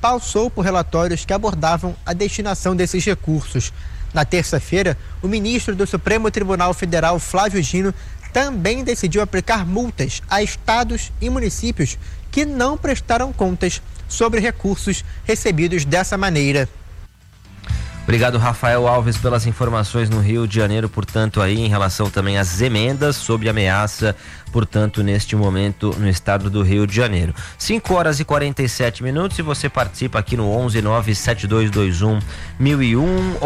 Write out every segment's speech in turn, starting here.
passou por relatórios que abordavam a destinação desses recursos. Na terça-feira, o ministro do Supremo Tribunal Federal, Flávio Dino, também decidiu aplicar multas a estados e municípios que não prestaram contas sobre recursos recebidos dessa maneira. Obrigado, Rafael Alves, pelas informações no Rio de Janeiro, portanto, aí em relação também às emendas sob ameaça, portanto, neste momento no estado do Rio de Janeiro. 5h47 e você participa aqui no 1197221 1001,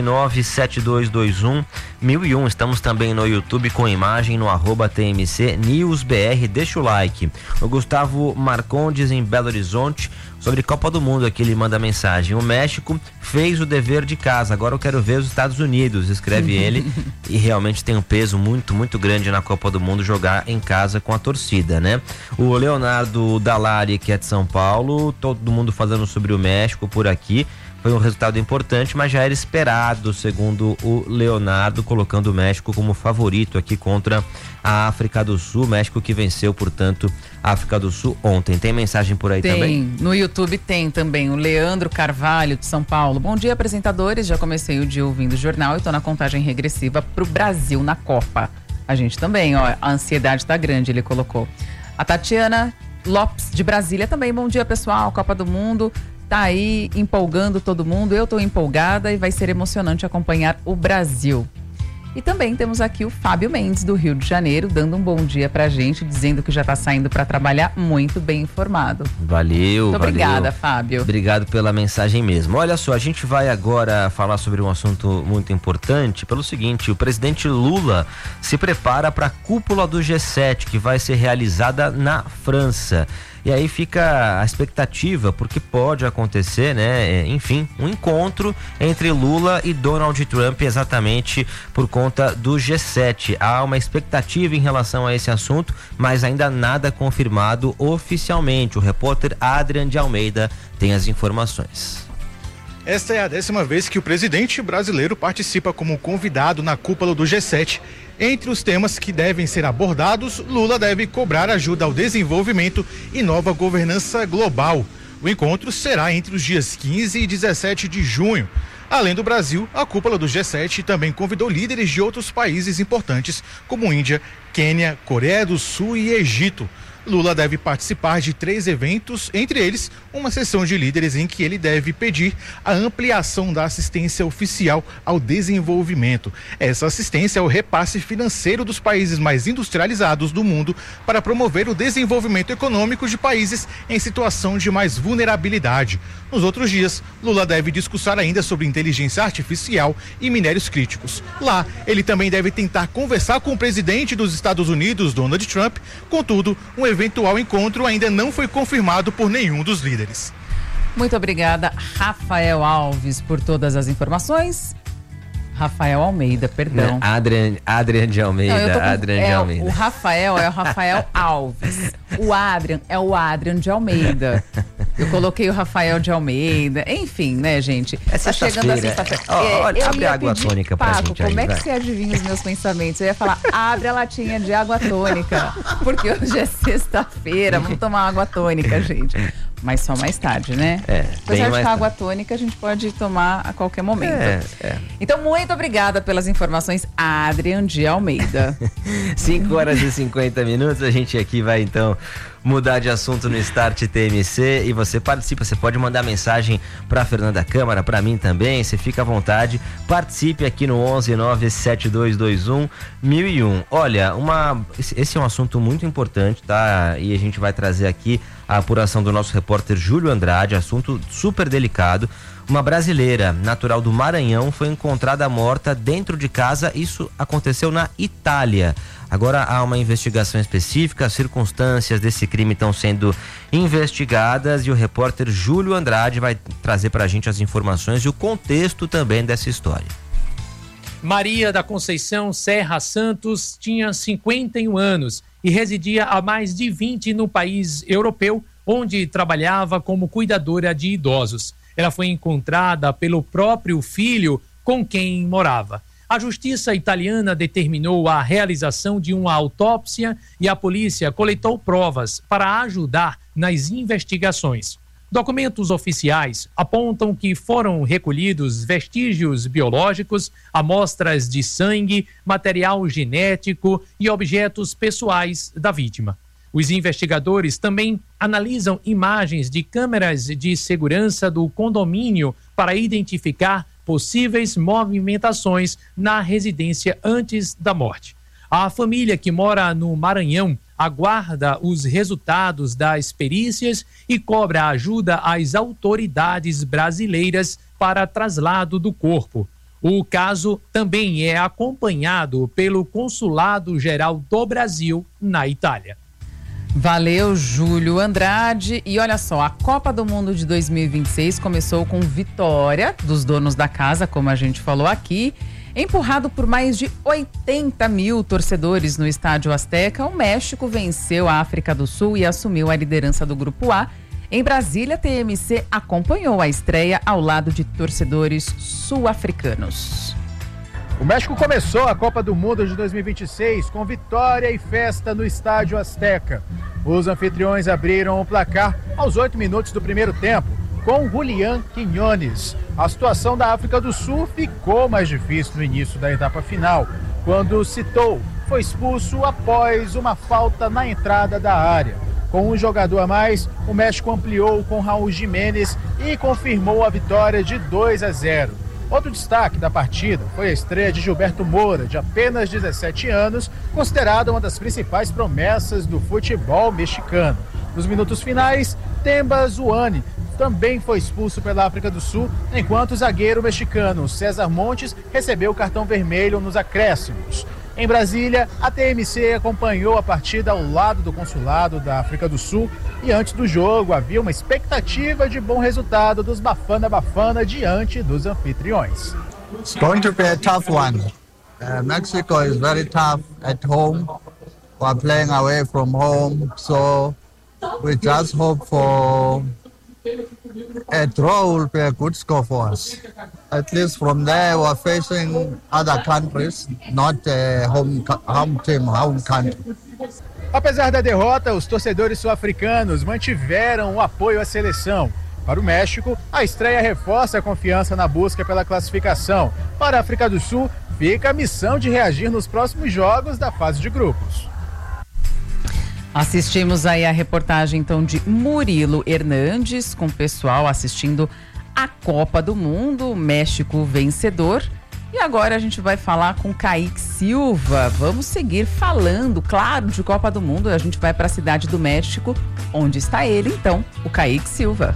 1197221 1001. Estamos também no YouTube com imagem no @TMC NewsBR. Deixa o like. O Gustavo Marcondes em Belo Horizonte, sobre Copa do Mundo, aqui ele manda mensagem: o México fez o dever de casa, agora eu quero ver os Estados Unidos, escreve ele, e realmente tem um peso muito, muito grande na Copa do Mundo jogar em casa com a torcida, né? O Leonardo Dalari, que é de São Paulo, todo mundo falando sobre o México por aqui. Foi um resultado importante, mas já era esperado, segundo o Leonardo, colocando o México como favorito aqui contra a África do Sul. México que venceu, portanto, a África do Sul ontem. Tem mensagem por aí também? Tem, no YouTube tem também o Leandro Carvalho, de São Paulo. Bom dia, apresentadores. Já comecei o dia ouvindo o jornal e tô na contagem regressiva pro Brasil na Copa. A gente também, ó, a ansiedade tá grande, ele colocou. A Tatiana Lopes, de Brasília, também. Bom dia, pessoal. Copa do Mundo tá aí empolgando todo mundo. Eu tô empolgada e vai ser emocionante acompanhar o Brasil. E também temos aqui o Fábio Mendes, do Rio de Janeiro, dando um bom dia pra gente, dizendo que já tá saindo para trabalhar muito bem informado. Valeu, muito obrigada, Fábio. Obrigado pela mensagem mesmo. Olha só, a gente vai agora falar sobre um assunto muito importante, pelo seguinte: o presidente Lula se prepara para a cúpula do G7, que vai ser realizada na França. E aí fica a expectativa, porque pode acontecer, né? Enfim, um encontro entre Lula e Donald Trump, exatamente por conta do G7. Há uma expectativa em relação a esse assunto, mas ainda nada confirmado oficialmente. O repórter Adrian de Almeida tem as informações. Esta é a 10ª vez que o presidente brasileiro participa como convidado na cúpula do G7. Entre os temas que devem ser abordados, Lula deve cobrar ajuda ao desenvolvimento e nova governança global. O encontro será entre os dias 15 e 17 de junho. Além do Brasil, a cúpula do G7 também convidou líderes de outros países importantes, como Índia, Quênia, Coreia do Sul e Egito. Lula deve participar de 3 eventos, entre eles uma sessão de líderes em que ele deve pedir a ampliação da assistência oficial ao desenvolvimento. Essa assistência é o repasse financeiro dos países mais industrializados do mundo para promover o desenvolvimento econômico de países em situação de mais vulnerabilidade. Nos outros dias, Lula deve discursar ainda sobre inteligência artificial e minérios críticos. Lá, ele também deve tentar conversar com o presidente dos Estados Unidos, Donald Trump. Contudo, um eventual encontro ainda não foi confirmado por nenhum dos líderes. Muito obrigada, Rafael Alves, por todas as informações. Rafael Almeida, perdão. Adrian de Almeida. Adrian de Almeida. O Rafael é o Rafael Alves. O Adrian é o Adrian de Almeida. Eu coloquei o Rafael de Almeida. Enfim, né, gente? Tá chegando a sexta-feira. Olha, abre a água tônica pra gente aí. Como é que você adivinha os meus pensamentos? Eu ia falar, abre a latinha de água tônica. Porque hoje é sexta-feira. Vamos tomar água tônica, gente. Mas só mais tarde, né? Apesar de água tônica, a gente pode tomar a qualquer momento. Então, muito obrigada pelas informações, Adrian de Almeida. 5h50, a gente aqui vai então mudar de assunto no Start TMC e você participa, você pode mandar mensagem para Fernanda Câmara, para mim também, você fica à vontade, participe aqui no 1197221 1001. Olha, esse é um assunto muito importante, tá? E a gente vai trazer aqui a apuração do nosso repórter Júlio Andrade, assunto super delicado. Uma brasileira natural do Maranhão foi encontrada morta dentro de casa, isso aconteceu na Itália. Agora há uma investigação específica, as circunstâncias desse crime estão sendo investigadas e o repórter Júlio Andrade vai trazer pra gente as informações e o contexto também dessa história. Maria da Conceição Serra Santos tinha 51 anos e residia há mais de 20 no país europeu, onde trabalhava como cuidadora de idosos. Ela foi encontrada pelo próprio filho com quem morava. A justiça italiana determinou a realização de uma autópsia e a polícia coletou provas para ajudar nas investigações. Documentos oficiais apontam que foram recolhidos vestígios biológicos, amostras de sangue, material genético e objetos pessoais da vítima. Os investigadores também analisam imagens de câmeras de segurança do condomínio para identificar possíveis movimentações na residência antes da morte. A família que mora no Maranhão aguarda os resultados das perícias e cobra ajuda às autoridades brasileiras para traslado do corpo. O caso também é acompanhado pelo Consulado-Geral do Brasil na Itália. Valeu, Júlio Andrade. E olha só, a Copa do Mundo de 2026 começou com vitória dos donos da casa, como a gente falou aqui. Empurrado por mais de 80 mil torcedores no Estádio Azteca, o México venceu a África do Sul e assumiu a liderança do Grupo A. Em Brasília, a TMC acompanhou a estreia ao lado de torcedores sul-africanos. O México começou a Copa do Mundo de 2026 com vitória e festa no Estádio Azteca. Os anfitriões abriram o placar aos 8 minutos do primeiro tempo, com Julián Quiñones. A situação da África do Sul ficou mais difícil no início da etapa final, quando Citou foi expulso após uma falta na entrada da área. Com um jogador a mais, o México ampliou com Raul Jiménez e confirmou a vitória de 2-0. Outro destaque da partida foi a estreia de Gilberto Moura, de apenas 17 anos, considerado uma das principais promessas do futebol mexicano. Nos minutos finais, Temba Zuani também foi expulso pela África do Sul, enquanto o zagueiro mexicano César Montes recebeu o cartão vermelho nos acréscimos. Em Brasília, a TMC acompanhou a partida ao lado do consulado da África do Sul e antes do jogo havia uma expectativa de bom resultado dos Bafana Bafana diante dos anfitriões. It's going to be a tough one. Mexico is very tough at home. We're playing away from home, so we just hope for a draw will be a good score for us. At least from there, we're facing other countries, not a home team, home country. Apesar da derrota, os torcedores sul-africanos mantiveram o apoio à seleção. Para o México, a estreia reforça a confiança na busca pela classificação. Para a África do Sul, fica a missão de reagir nos próximos jogos da fase de grupos. Assistimos aí a reportagem então de Murilo Hernandes com o pessoal assistindo a Copa do Mundo, México vencedor. E agora a gente vai falar com Kaique Silva. Vamos seguir falando, claro, de Copa do Mundo. A gente vai para a cidade do México, onde está ele então, o Kaique Silva.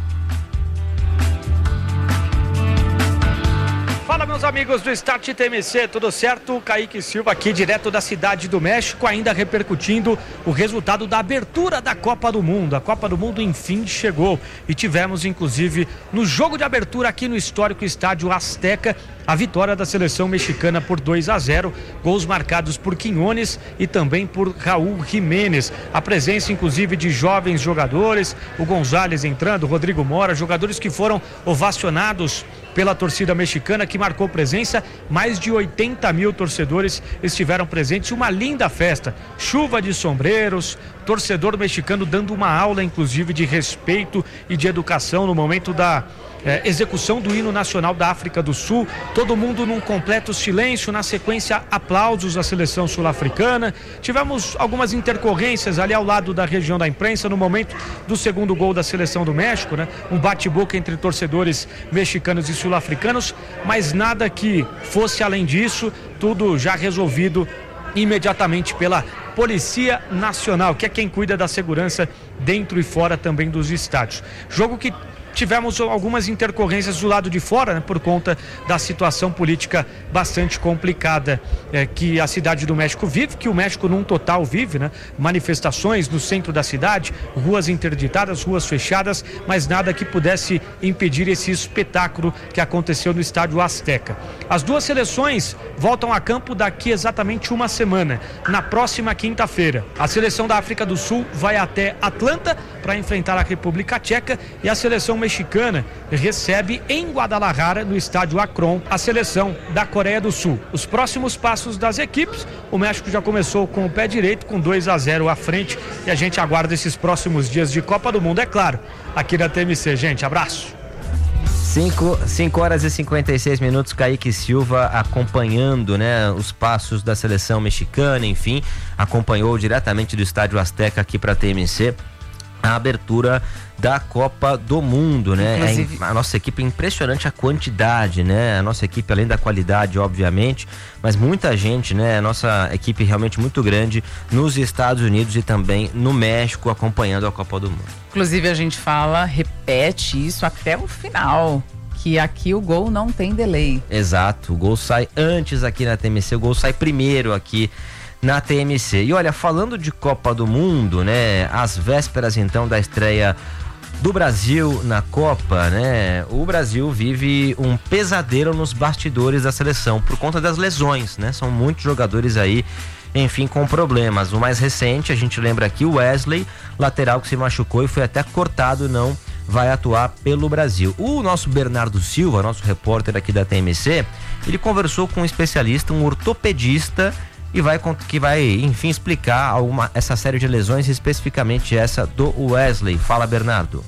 Fala, meus amigos do Start TMC, tudo certo? Kaique Silva aqui, direto da cidade do México, ainda repercutindo o resultado da abertura da Copa do Mundo. A Copa do Mundo, enfim, chegou e tivemos, inclusive, no jogo de abertura aqui no histórico Estádio Azteca, a vitória da seleção mexicana por 2-0, gols marcados por Quiñones e também por Raul Jiménez. A presença, inclusive, de jovens jogadores, o González entrando, o Rodrigo Mora, jogadores que foram ovacionados pela torcida mexicana, que marcou presença. Mais de 80 mil torcedores estiveram presentes, uma linda festa, chuva de sombreros, torcedor mexicano dando uma aula, inclusive, de respeito e de educação no momento da execução do hino nacional da África do Sul. Todo mundo num completo silêncio, na sequência aplausos à seleção sul-africana. Tivemos algumas intercorrências ali ao lado da região da imprensa no momento do segundo gol da seleção do México, né? Um bate-boca entre torcedores mexicanos e sul-africanos, mas nada que fosse além disso, tudo já resolvido imediatamente pela Polícia Nacional, que é quem cuida da segurança dentro e fora também dos estádios. Jogo que tivemos algumas intercorrências do lado de fora, né, por conta da situação política bastante complicada que a cidade do México vive, que o México num total vive, né? Manifestações no centro da cidade, ruas interditadas, ruas fechadas, mas nada que pudesse impedir esse espetáculo que aconteceu no Estádio Azteca. As duas seleções voltam a campo daqui exatamente uma semana, na próxima quinta-feira. A seleção da África do Sul vai até Atlanta para enfrentar a República Tcheca e a seleção mexicana recebe em Guadalajara, no estádio Akron, a seleção da Coreia do Sul. Os próximos passos das equipes, o México já começou com o pé direito, com 2-0 à frente, e a gente aguarda esses próximos dias de Copa do Mundo, é claro, aqui da TMC. Gente, abraço. 5 horas e 56 minutos, Kaique Silva acompanhando, né, os passos da seleção mexicana, enfim, acompanhou diretamente do Estádio Azteca aqui para a TMC a abertura da Copa do Mundo, né? A nossa equipe é impressionante a quantidade, né? A nossa equipe, além da qualidade, obviamente, mas muita gente, né? A nossa equipe realmente muito grande nos Estados Unidos e também no México acompanhando a Copa do Mundo. Inclusive a gente repete isso até o final, que aqui o gol não tem delay. Exato, o gol sai antes aqui na TMC, o gol sai primeiro aqui na TMC. E olha, falando de Copa do Mundo, né? Às vésperas então da estreia do Brasil na Copa, né? O Brasil vive um pesadelo nos bastidores da seleção por conta das lesões, né? São muitos jogadores aí, enfim, com problemas. O mais recente, a gente lembra aqui, o Wesley, lateral que se machucou e foi até cortado, não vai atuar pelo Brasil. O nosso Bernardo Silva, nosso repórter aqui da TMC, ele conversou com um especialista, um ortopedista, que vai, enfim, explicar essa série de lesões, especificamente essa do Wesley. Fala, Bernardo.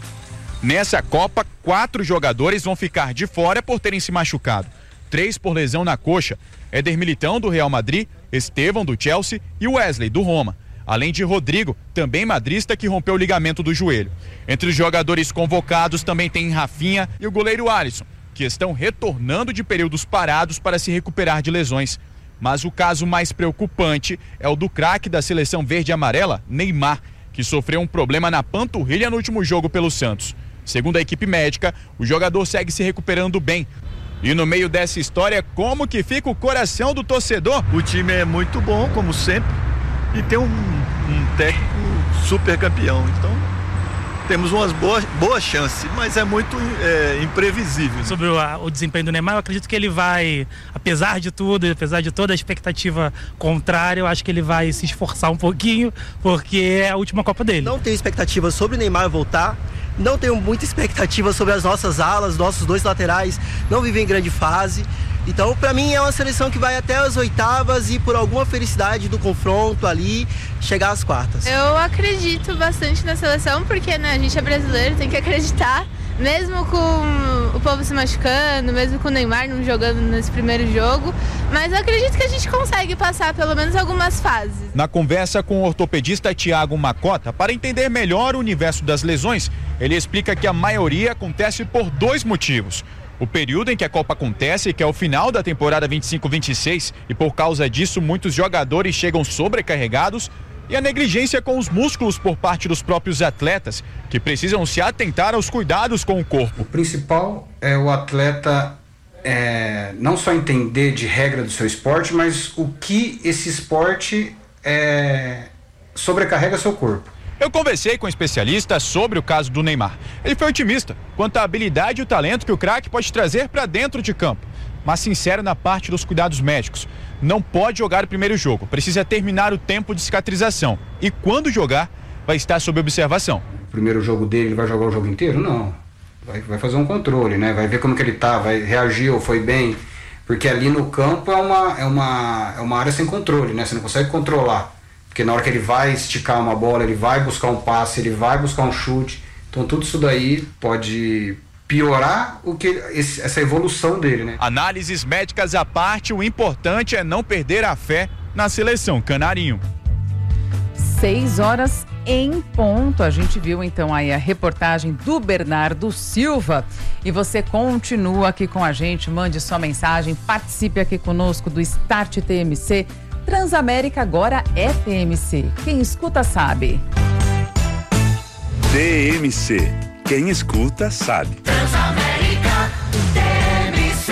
Nessa Copa, 4 jogadores vão ficar de fora por terem se machucado. 3 por lesão na coxa. Éder Militão, do Real Madrid, Estevão, do Chelsea e Wesley, do Roma. Além de Rodrigo, também madrista, que rompeu o ligamento do joelho. Entre os jogadores convocados também tem Rafinha e o goleiro Alisson, que estão retornando de períodos parados para se recuperar de lesões. Mas o caso mais preocupante é o do craque da seleção verde e amarela, Neymar, que sofreu um problema na panturrilha no último jogo pelo Santos. Segundo a equipe médica, o jogador segue se recuperando bem. E no meio dessa história, como que fica o coração do torcedor? O time é muito bom, como sempre, e tem um técnico super campeão. Então, temos umas boas chances, mas é muito imprevisível. Sobre o desempenho do Neymar, eu acredito que ele vai, apesar de tudo, apesar de toda a expectativa contrária, eu acho que ele vai se esforçar um pouquinho, porque é a última Copa dele. Não tenho expectativa sobre o Neymar voltar, não tenho muita expectativa sobre as nossas alas, nossos 2 laterais não vivem em grande fase. Então, para mim, é uma seleção que vai até as oitavas e, por alguma felicidade do confronto ali, chegar às quartas. Eu acredito bastante na seleção, porque, né, a gente é brasileiro, tem que acreditar. Mesmo com o povo se machucando, mesmo com o Neymar não jogando nesse primeiro jogo. Mas eu acredito que a gente consegue passar pelo menos algumas fases. Na conversa com o ortopedista Thiago Macota, para entender melhor o universo das lesões, ele explica que a maioria acontece por 2 motivos. O período em que a Copa acontece, que é o final da temporada 25-26, e por causa disso muitos jogadores chegam sobrecarregados, e a negligência com os músculos por parte dos próprios atletas, que precisam se atentar aos cuidados com o corpo. O principal é o atleta não só entender de regra do seu esporte, mas o que esse esporte sobrecarrega seu corpo. Eu conversei com um especialista sobre o caso do Neymar. Ele foi otimista quanto à habilidade e o talento que o craque pode trazer para dentro de campo, mas sincero na parte dos cuidados médicos. Não pode jogar o primeiro jogo, precisa terminar o tempo de cicatrização e quando jogar, vai estar sob observação. O primeiro jogo dele, ele vai jogar o jogo inteiro? Não. Vai fazer um controle, né? Vai ver como que ele tá, vai reagir ou foi bem, porque ali no campo é uma área sem controle, né? Você não consegue controlar. Porque na hora que ele vai esticar uma bola, ele vai buscar um passe, ele vai buscar um chute. Então tudo isso daí pode piorar essa evolução dele, né? Análises médicas à parte, o importante é não perder a fé na seleção canarinho. 6 horas em ponto. A gente viu então aí a reportagem do Bernardo Silva. E você continua aqui com a gente, mande sua mensagem, participe aqui conosco do Start TMC. Transamérica agora é TMC. Quem escuta sabe. TMC. Quem escuta sabe. Transamérica TMC.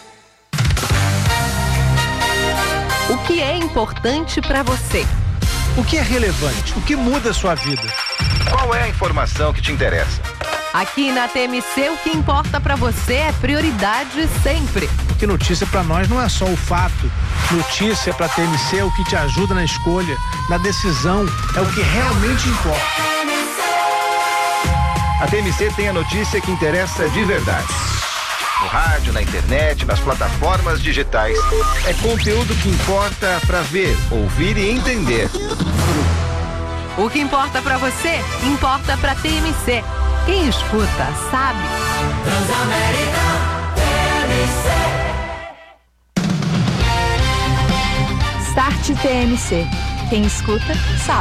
O que é importante para você? O que é relevante? O que muda a sua vida? Qual é a informação que te interessa? Aqui na TMC, o que importa para você é prioridade sempre. Porque notícia para nós não é só o fato. Notícia para TMC é o que te ajuda na escolha, na decisão, é o que realmente importa. A TMC tem a notícia que interessa de verdade. No rádio, na internet, nas plataformas digitais. É conteúdo que importa para ver, ouvir e entender. O que importa pra você, importa pra TMC. Quem escuta, sabe. Transamérica TMC. Start TMC. Quem escuta, sabe.